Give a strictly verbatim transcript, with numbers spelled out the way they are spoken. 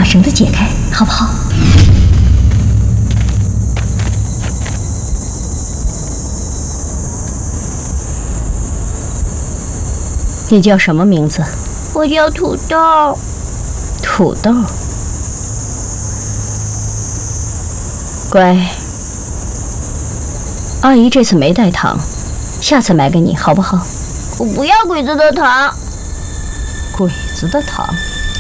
绳子解开，好不好？你叫什么名字？ 我叫土豆。 土豆。乖，阿姨这次没带糖，下次买给你好不好？ 我不要鬼子的糖。 鬼子的糖。